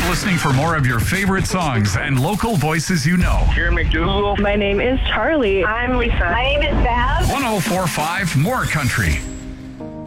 listening for more of your favorite songs and local voices you know. Jerry McDougal. My name is Charlie. I'm Lisa. My name is Bev. 104.5 More Country.